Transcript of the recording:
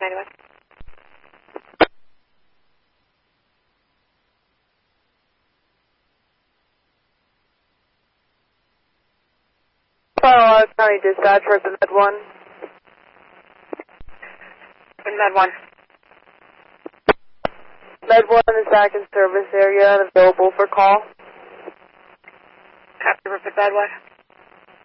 91. Palo County Dispatch, for the Med 1. Med 1. Med 1 is back in service area and available for call. Copy, Med 1.